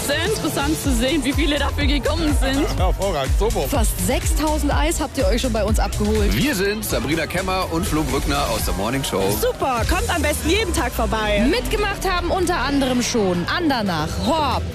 sehr interessant zu sehen, wie viele dafür gekommen sind. Hervorragend, super. Fast 6.000 Eis habt ihr euch schon bei uns abgeholt. Wir sind Sabrina Kemmer und Flo Brückner aus der Morning Show. Super, kommt am besten jeden Tag vorbei. Mitgemacht haben unter anderem schon Andernach, Horb,